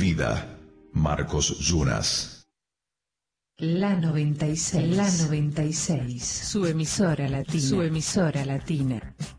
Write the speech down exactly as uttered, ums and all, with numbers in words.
vida. Marcos Yunas. La noventa y seis. La noventa y seis. Su emisora latina. Su emisora latina.